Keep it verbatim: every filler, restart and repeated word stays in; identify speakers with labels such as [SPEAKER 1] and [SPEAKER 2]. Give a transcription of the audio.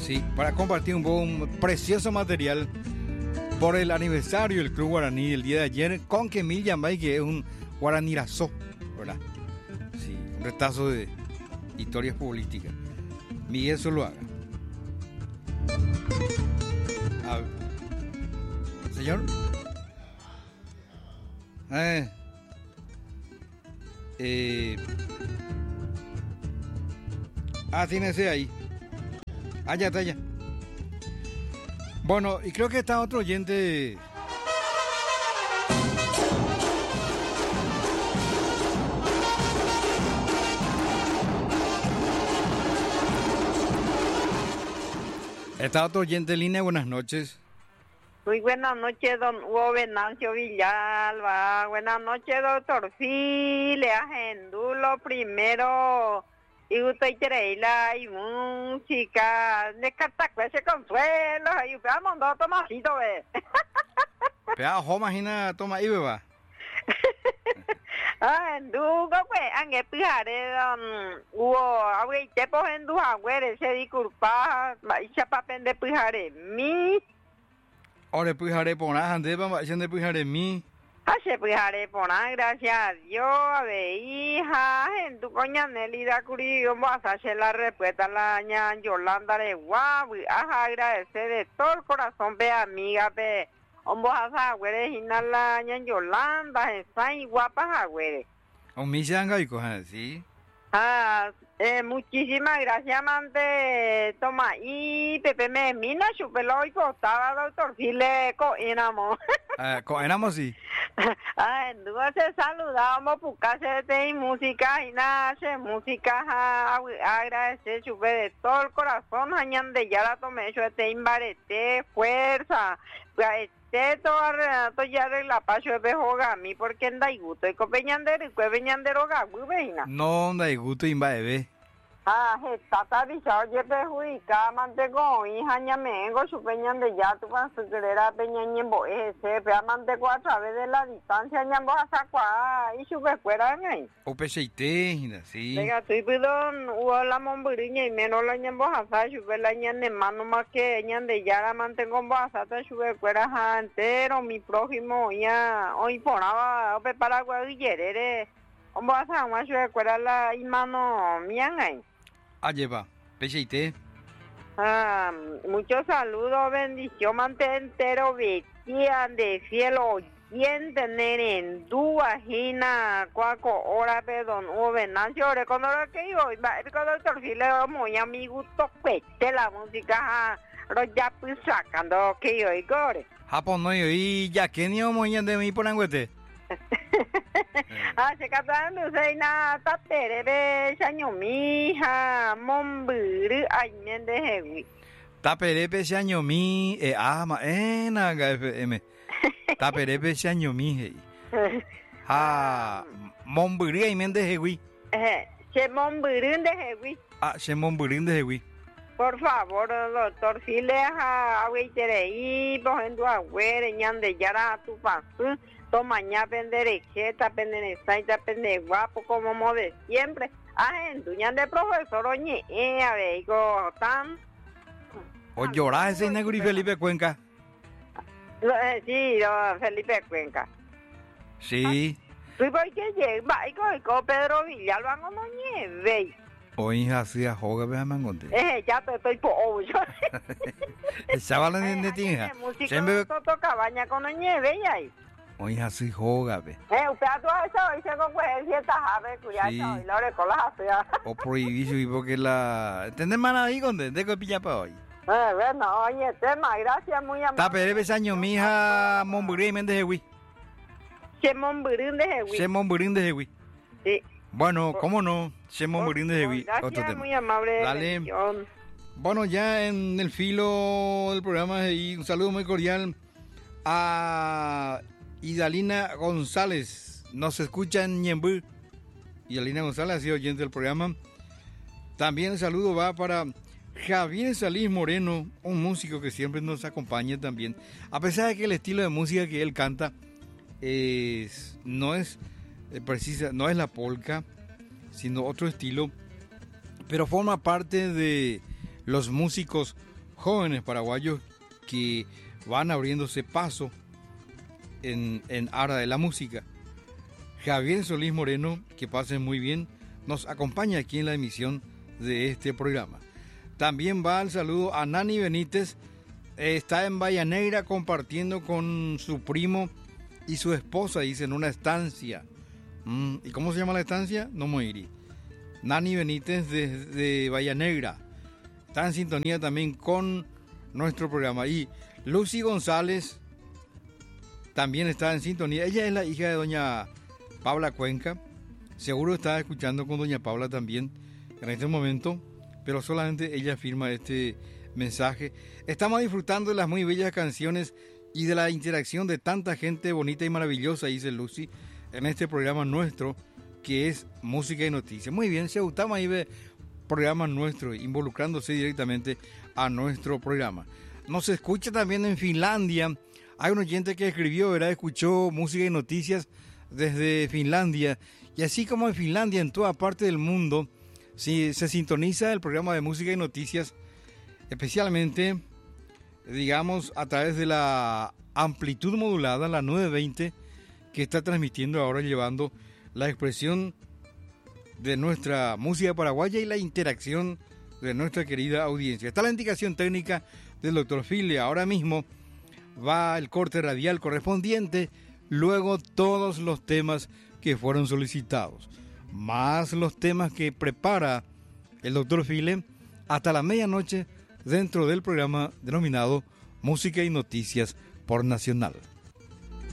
[SPEAKER 1] Sí, para compartir un poco un precioso material por el aniversario del Club Guaraní del día de ayer con Kemil Yambay, que es un guaranirazó, ¿verdad? Sí, un retazo de historias políticas. Miguel Zuluaga. A ver. Señor. Eh. Eh. Ah, tiene ese ahí. Allá está, allá. Bueno, y creo que está otro oyente. Está otro oyente en línea, buenas noches.
[SPEAKER 2] Muy buenas noches, don Hugo Venancio Villalba. Buenas noches, doctor Sí, le agendulo primero. Y usted quiere y música. De Catacuese Consuelo. Y usted mandó Tomasito, ve.
[SPEAKER 1] Pea, jo, imagina, toma ahí, beba.
[SPEAKER 2] Ah, en Dugo, pues, angue pijare, don Hugo. Awe, te ponen du agüere, se disculpa. Y chapapen de pijare. Mi.
[SPEAKER 1] Ahora pijare por nada, ande, vamos a de pijare mi.
[SPEAKER 2] Hace pijare por nada, gracias a Dios. A ver, hija, en tu coña Nelida Curi, vamos a hacer la respuesta a la ña Yolanda de guau. Ajá, agradecer de todo el corazón, ve, amiga, ve. Vamos a hacer, güey, y la ña Yolanda, esa y guapa, güey.
[SPEAKER 1] O mi changa y cojan, sí.
[SPEAKER 2] Ah, eh, muchísimas gracias, amante. Toma, y Pepe me mina, chupelo y costaba, doctor, si le coinamos.
[SPEAKER 1] Eh, coinamos, sí.
[SPEAKER 2] Ah, en duda se saludamos, porque de música y nada, hace música, a, agradecer, chupe de todo el corazón, añan de ya la tomé, yo te imbarete, fuerza, este todo renato ya regla pacho de joga a mí, porque en daiguto, y copeñandero, y cueveñandero gagu, veina.
[SPEAKER 1] No, daiguto imbaebe.
[SPEAKER 2] Ah, está tabichado, yo perjudica, mantengo, hija, ñamengo, su peñan de ya, tu pan su querera, peña ñembo, ese, pea mantengo a través de la distancia, ñambo a sacua, y su pecuera, ñay.
[SPEAKER 1] O pecheite, sí.
[SPEAKER 2] Venga, estoy pidón, hubo la momburiña y menos la ñambo a sa, su pe la ñan de mano más que ñan de ya, la mantengo en boazata, su pecuera, entero, mi prójimo, ya, hoy ponaba, o pe para guaguillerere, un boazata, más su pecuera la y mano, mian, ñay.
[SPEAKER 1] Ah, lleva, pecheite.
[SPEAKER 2] Ah, muchos saludos, bendición, mante entero, vestían de cielo, quien tener en duajina, cuaco, hora, perdón, o Venancio, reconoce que yo, cuando el torcile, muy amigo, toquete la música, pero ya pues sacando que yo, y gore.
[SPEAKER 1] Japón, no, y ya que ni vamos a de mí por anguete.
[SPEAKER 2] Ah, se captan de usted na taperebe chañomija momburu añen de hewi.
[SPEAKER 1] Taperebe chañomi e ama e naga F M. Taperebe chañomi he. Ah, momburu añen de hewi.
[SPEAKER 2] Eh, se momburu de hewi.
[SPEAKER 1] Ah, se momburu de hewi.
[SPEAKER 2] Por favor, doctor, si le ha agüitere y pojendo agüere ñan de yara tu pasu. Toma ña penderecheta, penderezaita, pende guapo, como mo de siempre. Ah, en tuñan de profesor, oñe, eh, a ver, digo, tan.
[SPEAKER 1] O llorar ese negro y Felipe Cuenca.
[SPEAKER 2] Eh, sí, no, Felipe Cuenca.
[SPEAKER 1] Sí.
[SPEAKER 2] Tú voy que lleva, y con Pedro Villalba, no nieve.
[SPEAKER 1] O hija, sí, a joga, vea, mangonte.
[SPEAKER 2] Eh, ya te estoy por hoy.
[SPEAKER 1] Estaba la de tinja.
[SPEAKER 2] Música, no toca baña con nieve, y ahí.
[SPEAKER 1] O hija, sí, joga, ve.
[SPEAKER 2] Eh, usted a todas esas hoy se coge ciertas aves, cuidado, y la hora con las aves.
[SPEAKER 1] O prohibido, y porque la... ¿Entendés, mana, ahí, conde? ¿De qué pilla para hoy?
[SPEAKER 2] Eh, bueno, oye, tema, gracias, muy amable.
[SPEAKER 1] Tapere, besaño, mi hija, Momburí, Méndez, Jehui.
[SPEAKER 2] Se Momburín de Jehui.
[SPEAKER 1] Se Momburín de Jehui.
[SPEAKER 2] Sí.
[SPEAKER 1] Bueno, cómo no, se Momburín de Jehui.
[SPEAKER 2] Gracias,
[SPEAKER 1] otro tema.
[SPEAKER 2] Muy amable.
[SPEAKER 1] Dale.
[SPEAKER 2] Bendición.
[SPEAKER 1] Bueno, ya en el filo del programa, y un saludo muy cordial a Idalina González. Nos escucha en Ñembú. Idalina González ha sido oyente del programa. También el saludo va para Javier Salís Moreno, un músico que siempre nos acompaña también. A pesar de que el estilo de música que él canta es, no es eh, precisa, no es la polka, sino otro estilo, pero forma parte de los músicos jóvenes paraguayos que van abriéndose paso en, en área de la música. Javier Solís Moreno, que pasen muy bien, nos acompaña aquí en la emisión de este programa. También va el saludo a Nani Benítez, está en Bahía Negra compartiendo con su primo y su esposa, dice, en una estancia. Mm, ¿Y cómo se llama la estancia? No me iré. Nani Benítez de, de Bahía Negra está en sintonía también con nuestro programa. Y Lucy González también está en sintonía. Ella es la hija de doña Paula Cuenca. Seguro está escuchando con doña Paula también en este momento, pero solamente ella firma este mensaje. Estamos disfrutando de las muy bellas canciones y de la interacción de tanta gente bonita y maravillosa, dice Lucy, en este programa nuestro, que es Música y Noticias. Muy bien, se gustamos ahí ver programas nuestros, involucrándose directamente a nuestro programa. Nos escucha también en Finlandia. Hay un oyente que escribió, ¿verdad? Escuchó Música y Noticias desde Finlandia. Y así como en Finlandia, en toda parte del mundo, sí, se sintoniza el programa de Música y Noticias, especialmente, digamos, a través de la amplitud modulada, la nueve veinte, que está transmitiendo ahora, llevando la expresión de nuestra música paraguaya y la interacción de nuestra querida audiencia. Está la indicación técnica del doctor File. Ahora mismo va el corte radial correspondiente, luego todos los temas que fueron solicitados, más los temas que prepara el doctor File hasta la medianoche dentro del programa denominado Música y Noticias por Nacional.